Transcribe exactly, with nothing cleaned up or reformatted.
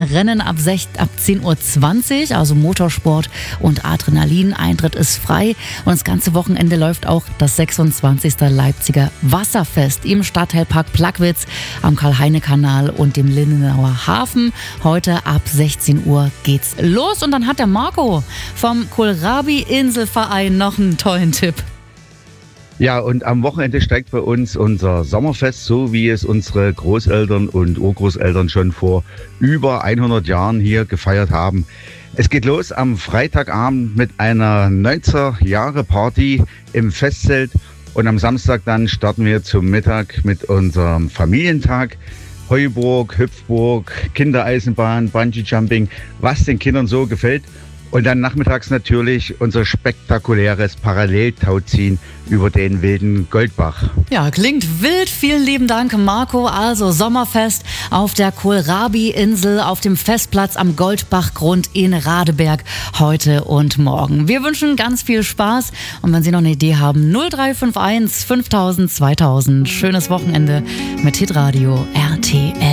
Rennen ab, ab zehn Uhr zwanzig, also Motorsport und Adrenalin. Eintritt ist frei und das ganze Wochenende läuft auch das sechsundzwanzigste Leipziger Wasserfest im Stadtteilpark Plagwitz am Karl-Heine-Kanal und dem Lindenauer Hafen. Heute ab sechzehn Uhr geht's los und dann hat der Marco vom Kohlrabi-Inselverein noch einen tollen Tipp. Ja, und am Wochenende steigt bei uns unser Sommerfest, so wie es unsere Großeltern und Urgroßeltern schon vor über hundert Jahren hier gefeiert haben. Es geht los am Freitagabend mit einer neunziger-Jahre-Party im Festzelt und am Samstag dann starten wir zum Mittag mit unserem Familientag. Heuburg, Hüpfburg, Kindereisenbahn, Bungee-Jumping, was den Kindern so gefällt. Und dann nachmittags natürlich unser spektakuläres Paralleltauziehen über den wilden Goldbach. Ja, klingt wild. Vielen lieben Dank, Marco. Also Sommerfest auf der Kohlrabi-Insel auf dem Festplatz am Goldbachgrund in Radeberg heute und morgen. Wir wünschen ganz viel Spaß und wenn Sie noch eine Idee haben, null drei fünf eins fünftausend zweitausend. Schönes Wochenende mit Hitradio R T L.